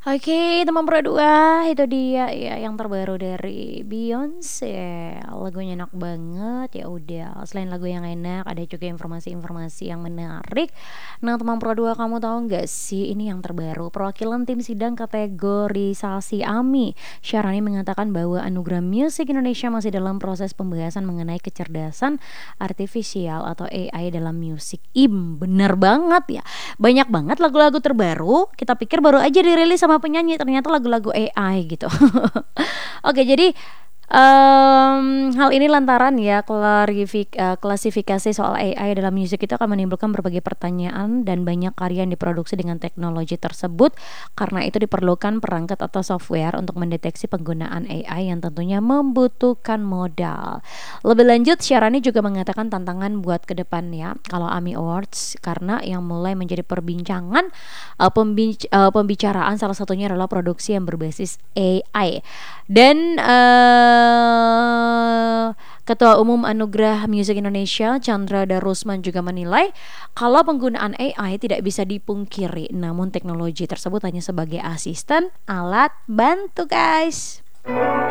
Oke, teman Pro 2, itu dia ya yang terbaru dari Beyonce. Lagunya enak banget. Ya udah, selain lagu yang enak, ada juga informasi-informasi yang menarik. Nah, teman Pro 2, kamu tahu nggak sih ini yang terbaru? Perwakilan tim sidang kategorisasi AMI, Syarani mengatakan bahwa Anugerah Music Indonesia masih dalam proses pembahasan mengenai kecerdasan artifisial atau AI dalam musik. Bener banget ya. Banyak banget lagu-lagu terbaru, kita pikir baru aja dirilis sama penyanyi, ternyata lagu-lagu AI gitu. Oke, jadi hal ini lantaran ya klasifikasi soal AI dalam musik itu akan menimbulkan berbagai pertanyaan dan banyak karya yang diproduksi dengan teknologi tersebut. Karena itu diperlukan perangkat atau software untuk mendeteksi penggunaan AI yang tentunya membutuhkan modal. Lebih lanjut, Syarani juga mengatakan tantangan buat ke depan ya kalau AMI Awards, karena yang mulai menjadi perbincangan pembicaraan salah satunya adalah produksi yang berbasis AI. Dan Ketua Umum Anugerah Musik Indonesia Chandra Darusman juga menilai kalau penggunaan AI tidak bisa dipungkiri, namun teknologi tersebut hanya sebagai asisten alat bantu guys.